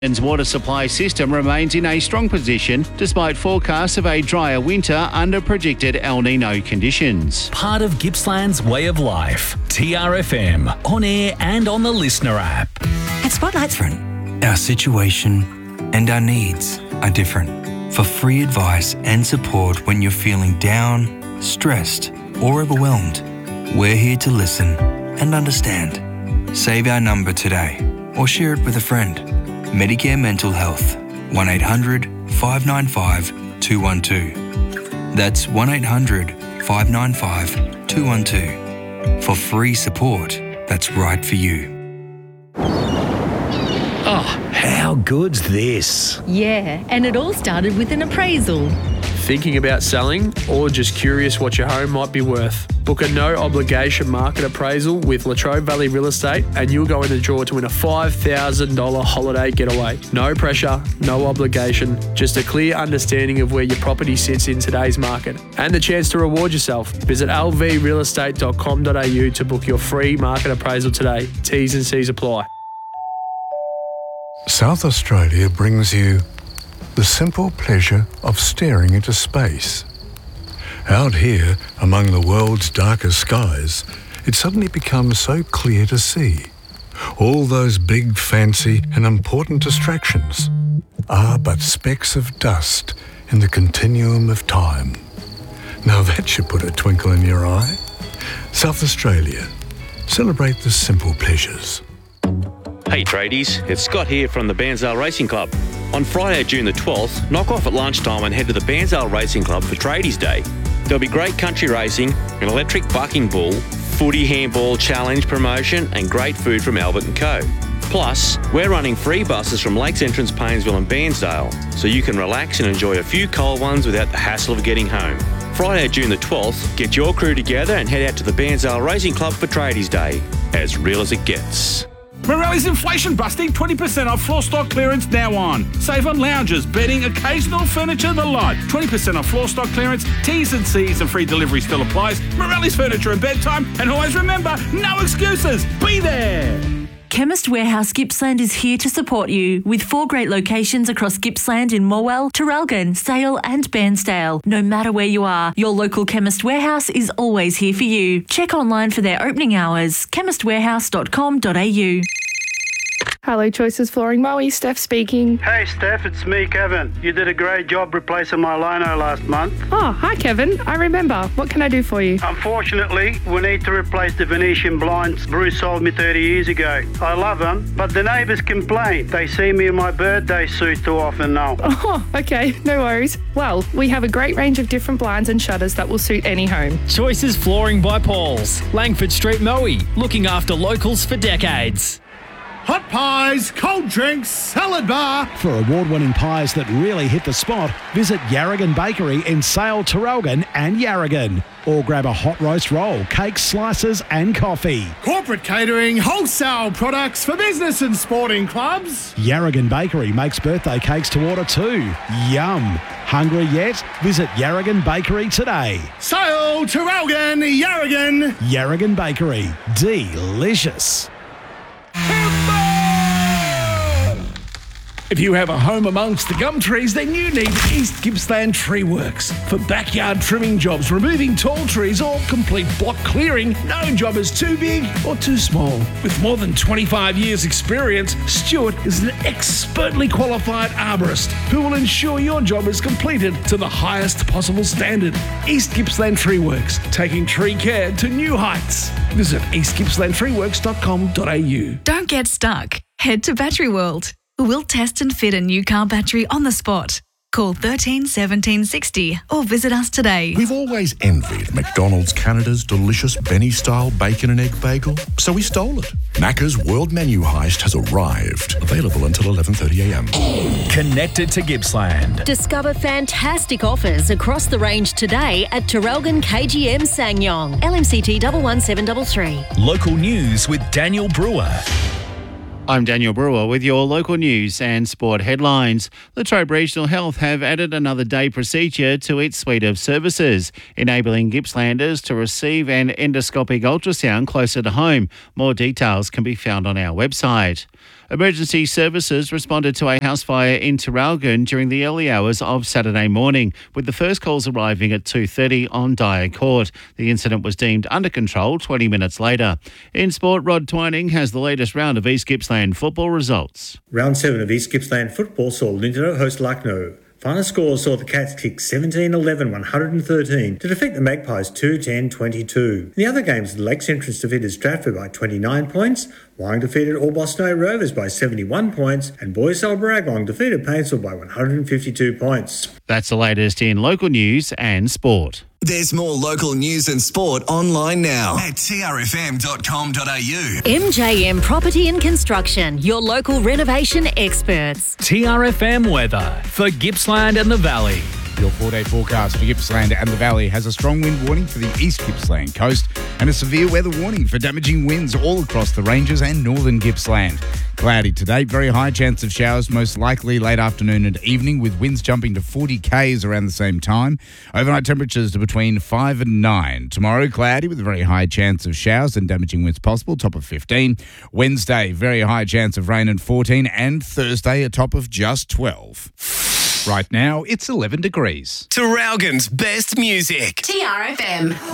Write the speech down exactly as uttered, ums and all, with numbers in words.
Gippsland's water supply system remains in a strong position despite forecasts of a drier winter under predicted El Nino conditions. Part of Gippsland's way of life. T R F M, on air and on the Listener app. At Spotlight's front, our situation and our needs are different. For free advice and support when you're feeling down, stressed, or overwhelmed, we're here to listen and understand. Save our number today or share it with a friend. Medicare Mental Health, one eight hundred five nine five two one two. That's one eight hundred five nine five two one two. For free support that's right for you. Oh, how good's this? Yeah, and it all started with an appraisal. Thinking about selling or just curious what your home might be worth? Book a no-obligation market appraisal with Latrobe Valley Real Estate and you'll go in the draw to win a five thousand dollars holiday getaway. No pressure, no obligation, just a clear understanding of where your property sits in today's market and the chance to reward yourself. Visit l v real estate dot com dot a u to book your free market appraisal today. T's and C's apply. South Australia brings you the simple pleasure of staring into space. Out here, among the world's darkest skies, it suddenly becomes so clear to see. All those big, fancy and important distractions are but specks of dust in the continuum of time. Now that should put a twinkle in your eye. South Australia. Celebrate the simple pleasures. Hey tradies, it's Scott here from the Bairnsdale Racing Club. On Friday, June the twelfth, knock off at lunchtime and head to the Bairnsdale Racing Club for Tradies Day. There'll be great country racing, an electric bucking bull, footy handball challenge promotion and great food from Albert and Co. Plus, we're running free buses from Lakes Entrance, Paynesville and Bairnsdale, so you can relax and enjoy a few cold ones without the hassle of getting home. Friday, June the twelfth, get your crew together and head out to the Bairnsdale Racing Club for Tradies Day. As real as it gets. Morelli's Inflation Busting, twenty percent off floor stock clearance now on. Save on lounges, bedding, occasional furniture, the lot. twenty percent off floor stock clearance, T's and C's and free delivery still applies. Morelli's Furniture and Bedtime. And always remember, no excuses. Be there. Chemist Warehouse Gippsland is here to support you with four great locations across Gippsland in Morwell, Traralgon, Sale and Bairnsdale. No matter where you are, your local Chemist Warehouse is always here for you. Check online for their opening hours, chemist warehouse dot com dot a u. Hello, Choices Flooring Moe, Steph speaking. Hey, Steph, it's me, Kevin. You did a great job replacing my lino last month. Oh, hi, Kevin. I remember. What can I do for you? Unfortunately, we need to replace the Venetian blinds Bruce sold me thirty years ago. I love them, but the neighbours complain. They see me in my birthday suit too often now. Oh, okay. No worries. Well, we have a great range of different blinds and shutters that will suit any home. Choices Flooring by Paul's, Langford Street, Moe, looking after locals for decades. Hot pies, cold drinks, salad bar. For award-winning pies that really hit the spot, visit Yarragon Bakery in Sale, Traralgon and Yarragon. Or grab a hot roast roll, cakes, slices and coffee. Corporate catering, wholesale products for business and sporting clubs. Yarragon Bakery makes birthday cakes to order too. Yum. Hungry yet? Visit Yarragon Bakery today. Sale, Traralgon, Yarragon. Yarragon Bakery. Delicious. If you have a home amongst the gum trees, then you need East Gippsland Tree Works. For backyard trimming jobs, removing tall trees or complete block clearing, no job is too big or too small. With more than twenty-five years experience, Stuart is an expertly qualified arborist who will ensure your job is completed to the highest possible standard. East Gippsland Tree Works, taking tree care to new heights. Visit east gippsland tree works dot com dot a u. Don't get stuck. Head to Battery World. We'll test and fit a new car battery on the spot. Call thirteen seventeen sixty or visit us today. We've always envied McDonald's Canada's delicious Benny-style bacon and egg bagel, so we stole it. Macca's World Menu Heist has arrived. Available until eleven thirty a m. Connected to Gippsland. Discover fantastic offers across the range today at Traralgon K G M Ssangyong. L M C T one one seven three three. Local news with Daniel Brewer. I'm Daniel Brewer with your local news and sport headlines. Latrobe Regional Health have added another day procedure to its suite of services, enabling Gippslanders to receive an endoscopic ultrasound closer to home. More details can be found on our website. Emergency services responded to a house fire in Traralgon during the early hours of Saturday morning, with the first calls arriving at two thirty on Dyer Court. The incident was deemed under control twenty minutes later. In sport, Rod Twining has the latest round of East Gippsland football results. Round seven of East Gippsland football saw Lindenau host Lucknow. Final score saw the Cats kick seventeen eleven one hundred thirteen to defeat the Magpies two ten twenty-two. In the other games, the Lakes Entrance defeated Stratford by twenty-nine points, Wyong defeated Albos Rovers by seventy-one points, and Boysell Baragong defeated Painesville by one hundred fifty-two points. That's the latest in local news and sport. There's more local news and sport online now at t r f m dot com dot a u. M J M Property and Construction, your local renovation experts. T R F M weather for Gippsland and the Valley. Your four-day forecast for Gippsland and the Valley has a strong wind warning for the East Gippsland coast and a severe weather warning for damaging winds all across the ranges and northern Gippsland. Cloudy today, very high chance of showers, most likely late afternoon and evening, with winds jumping to forty kays around the same time. Overnight temperatures to between five and nine. Tomorrow, cloudy with a very high chance of showers and damaging winds possible, top of fifteen. Wednesday, very high chance of rain and fourteen. And Thursday, a top of just twelve. Right now, it's eleven degrees. Traralgon's best music. T R F M.